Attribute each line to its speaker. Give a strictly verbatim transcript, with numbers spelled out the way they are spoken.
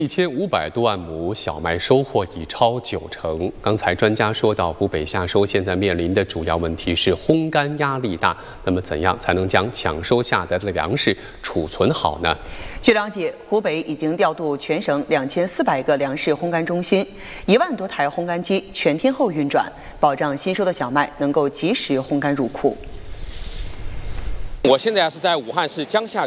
Speaker 1: 一千五百多万亩小麦收获已超九成。刚才专家说到，湖北夏收现在面临的主要问题是烘干压力大。那么，怎样才能将抢收下来的粮食储存好呢？
Speaker 2: 据了解，湖北已经调度全省两千四百个粮食烘干中心，一万多台烘干机全天候运转，保障新收的小麦能够及时烘干入库。
Speaker 3: 我现在是在武汉市江夏